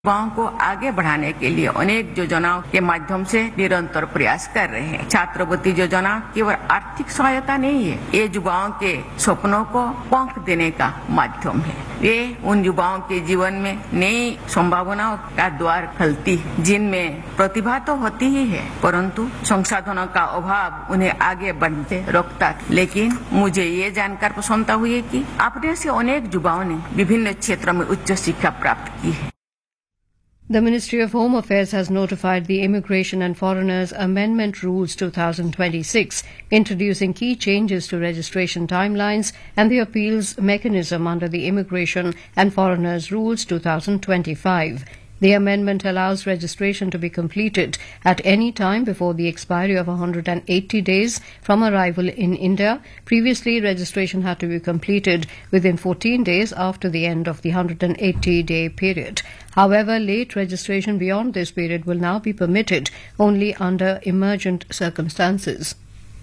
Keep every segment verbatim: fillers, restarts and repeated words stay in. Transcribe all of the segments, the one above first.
युवाओं को आगे बढ़ाने के लिए अनेक योजनाओं के माध्यम से निरंतर प्रयास कर रहे हैं। छात्रवृत्ति योजना केवल आर्थिक सहायता नहीं है, ये युवाओं के सपनों को पंख देने का माध्यम है। ये उन युवाओं के जीवन में नई संभावनाओं का द्वार खोलती है, जिनमें प्रतिभा तो होती ही है, परंतु संसाधनों का अभाव उन्हें आगे बढ़ते रोकता है। लेकिन मुझे ये जानकर प्रसन्नता हुई है कि अपने से अनेक युवाओं ने विभिन्न क्षेत्रों में उच्च शिक्षा प्राप्त की है। The Ministry of Home Affairs has notified the Immigration and Foreigners Amendment Rules twenty twenty-six, introducing key changes to registration timelines and the appeals mechanism under the Immigration and Foreigners Rules twenty twenty-five. The amendment allows registration to be completed at any time before the expiry of one hundred eighty days from arrival in India. Previously, registration had to be completed within fourteen days after the end of the one hundred eighty day period. However, late registration beyond this period will now be permitted only under emergent circumstances.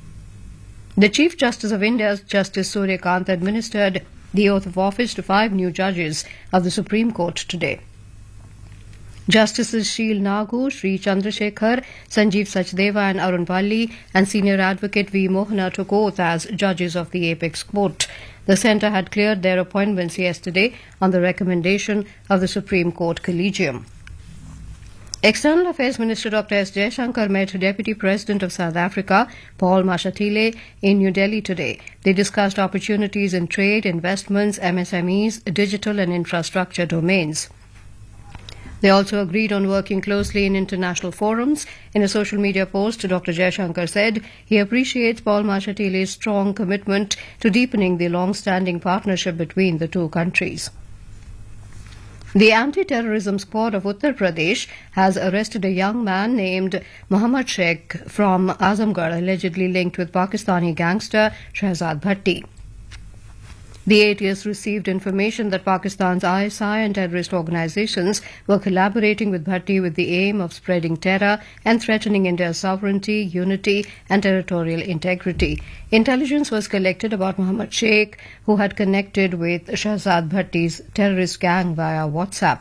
The Chief Justice of India, Justice Surya Kant, administered the oath of office to five new judges of the Supreme Court today. Justices Sheel Nagu, Sri Chandrasekhar, Sanjeev Sachdeva and Arun Valli and Senior Advocate V. Mohana took oath as judges of the Apex Court. The centre had cleared their appointments yesterday on the recommendation of the Supreme Court Collegium. External Affairs Minister Doctor S. Jaishankar met Deputy President of South Africa, Paul Mashatile, in New Delhi today. They discussed opportunities in trade, investments, M S M Es, digital and infrastructure domains. They also agreed on working closely in international forums. In a social media post, Doctor Jaishankar said he appreciates Paul Mashatile's strong commitment to deepening the long-standing partnership between the two countries. The anti-terrorism squad of Uttar Pradesh has arrested a young man named Mohammad Sheikh from Azamgarh, allegedly linked with Pakistani gangster Shahzad Bhatti. The A T S received information that Pakistan's I S I and terrorist organizations were collaborating with Bhatti with the aim of spreading terror and threatening India's sovereignty, unity and territorial integrity. Intelligence was collected about Mohammad Sheikh, who had connected with Shahzad Bhatti's terrorist gang via WhatsApp.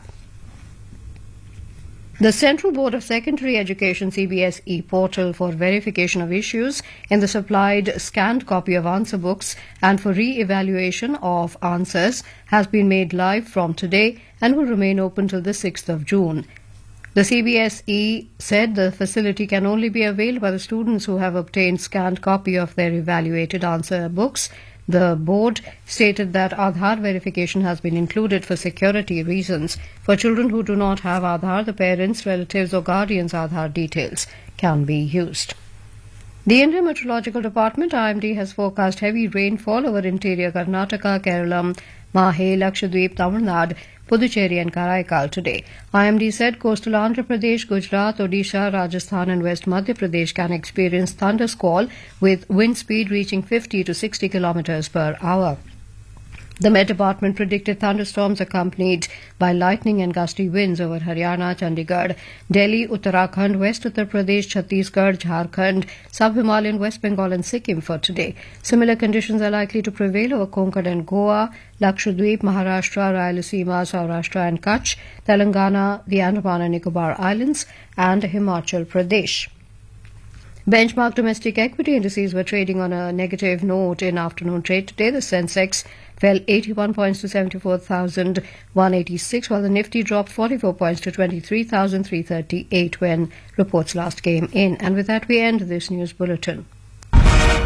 The Central Board of Secondary Education C B S E portal for verification of issues in the supplied scanned copy of answer books and for re-evaluation of answers has been made live from today and will remain open till the sixth of June. The C B S E said the facility can only be availed by the students who have obtained scanned copy of their evaluated answer books. The board stated that Aadhaar verification has been included for security reasons. For children who do not have Aadhaar, the parents, relatives or guardians' Aadhaar details can be used. The Indian Meteorological Department, I M D, has forecast heavy rainfall over interior Karnataka, Kerala, Mahe, Lakshadweep, Tamil Nadu, Puducherry and Karaikal today. I M D said coastal Andhra Pradesh, Gujarat, Odisha, Rajasthan and West Madhya Pradesh can experience thundersquall with wind speed reaching fifty to sixty kilometers per hour. The Met Department predicted thunderstorms accompanied by lightning and gusty winds over Haryana, Chandigarh, Delhi, Uttarakhand, West Uttar Pradesh, Chhattisgarh, Jharkhand, Sub-Himalayan, West Bengal and Sikkim for today. Similar conditions are likely to prevail over Konkan and Goa, Lakshadweep, Maharashtra, Rayalaseema, Saurashtra and Kutch, Telangana, the Andaman and Nicobar Islands and Himachal Pradesh. Benchmark domestic equity indices were trading on a negative note in afternoon trade today. The Sensex fell eighty-one points to seventy-four thousand one hundred eighty-six, while the Nifty dropped forty-four points to twenty-three thousand three hundred thirty-eight when reports last came in. And with that, we end this news bulletin.